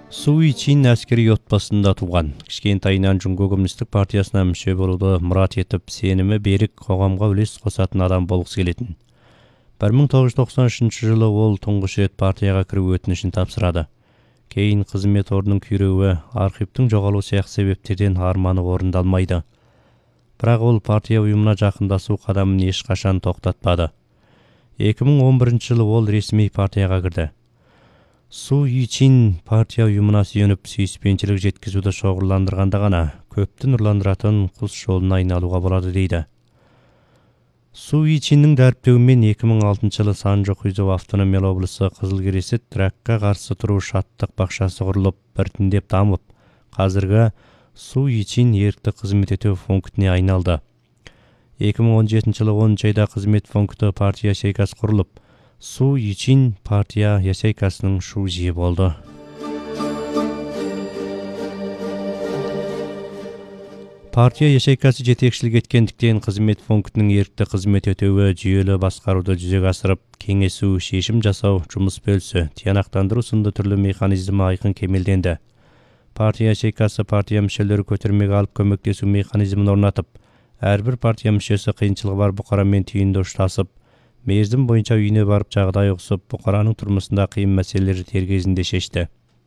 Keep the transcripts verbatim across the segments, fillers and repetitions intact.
Суй Чин әскери отбасында туған. Кішкентайынан Жунго коммунистік партиясына мүше болуды мұрат етіп, сенімі берік, қоғамға үлес қосатын адам болғысы келетін. бір мың тоғыз жүз тоқсан үшінші жылы ол тұңғыш рет партияға кіру өтінішін тапсырады. Кейін қызмет орнының күйреуі, архивтің жоғалу сияқты себептерден арманы орындалмайды. Бірақ ол партия ұйымына жақындасу қадамын ешқашан тоқтатпады. екі мың он бірінші жылы ол ресми партияға кірді. Суй Чин партия ұйымына сүйеніп сүйіспеншілік жеткізуді шоғырландырғанда ғана көпті нұрландыратын құс жолына айналуға болады дейді. Суй Чиннің дәріптеуімен екі мың алтыншы жылы Санжо-Хуйзо автономиялы облысы Қызылкересет ракқа қарсы тұру шаттық бақшасы құрылып, біртіндеп дамып, қазіргі Суй Чин ерікті қызмет ету пунктіне айналды. екі мың он жетінші жылы оныншы айда қызмет пункті партия шейкасы құрылып, Суй Чин партия ясейкасының шужиі болды. Партия ясейкасы жетекшілік еткендіктен қызмет пунктінің ерікті қызмет өтеуі, жүйелі басқаруды жүзеге асырып, кеңесу, шешім жасау, жұмыс бөлісі, тиянақтандыру сынды түрлі механизмі айқын кемелденді. Партия ясейкасы партия мүшелері көтермеге алып көмектесу механизмін орнатып, әрбір партия мүшесі қиыншылығы бар бұқарамен түйінді ұштасып, мерзім бойынша үйіне барып жағдай ұқсып, бұқараның тұрмысында қиын мәселелері дер кезінде шешті.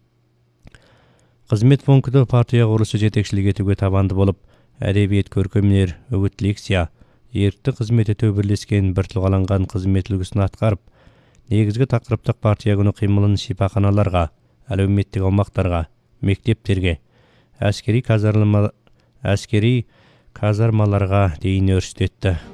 Қызмет пункті партия құрылысы жетекшілік етуге табанды болып, әдебиет, көркемөнер, үгіт, лекция, ерікті қызмет ету бірлескен бір тұлғаланған қызмет үлгісін атқарып, негізгі тақырыптық партия күні қимылын шипаханаларға, әлеуметтік аумақтарға, мектептерге, әскери казармаларға дейін өрістетті.